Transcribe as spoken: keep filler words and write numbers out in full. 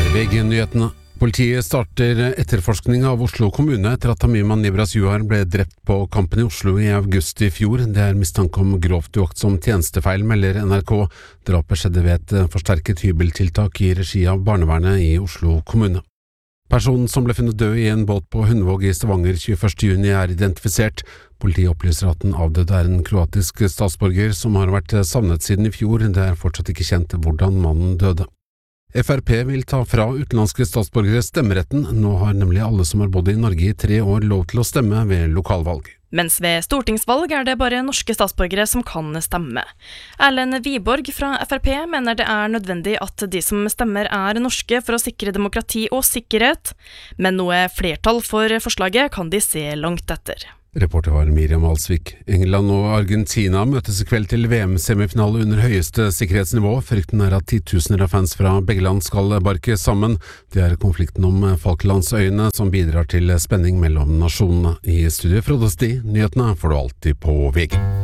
V G-nyhetene. Politiet starter etterforskning av Oslo kommune etter at Tamima Nibras Juhar ble drept på Kampen i Oslo i august i fjor. Det er mistanke om grovt uaktsom tjenestefeil, melder N R K. Drapet skjedde ved et forsterket hybeltiltak i regi av barnevernet i Oslo kommune. Personen som ble funnet død i en båt på Hundvåg i Stavanger tjueførste juni er identifisert. Politiet opplyser at den avdøde er en kroatisk statsborger som har vært savnet siden i fjor. Det er fortsatt ikke kjent hvordan mannen døde. F R P vil ta fra utenlandske statsborgere stemmeretten. Nå har nemlig alle som har bodd i Norge i tre år lov til å stemme ved lokalvalg. Mens ved stortingsvalg er det bare norske statsborgere som kan stemme. Erlend Wiborg fra F R P mener det er nødvendig at de som stemmer er norske for å sikre demokrati og sikkerhet, men noe flertall for forslaget kan de se langt etter. Reporter var Miriam Alsvik. England og Argentina møtes i kveld til V M-semifinale under høyeste sikkerhetsnivå. Frykten er at titusener av fans fra begge land skal barke sammen. Det er konflikten om Falklandsøyene som bidrar til spenning mellom nasjonene. I studio Frode Sti, nyhetene får du alltid på V G.